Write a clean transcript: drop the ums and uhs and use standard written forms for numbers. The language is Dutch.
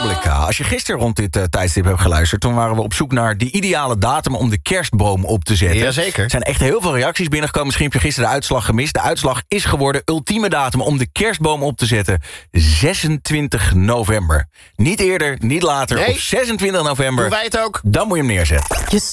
Republica. Als je gisteren rond dit tijdstip hebt geluisterd... toen waren we op zoek naar de ideale datum om de kerstboom op te zetten. Jazeker. Er zijn echt heel veel reacties binnengekomen. Misschien heb je gisteren de uitslag gemist. De uitslag is geworden ultieme datum om de kerstboom op te zetten. 26 november. Niet eerder, niet later. Nee. Op 26 november. Doen wij het ook? Dan moet je hem neerzetten.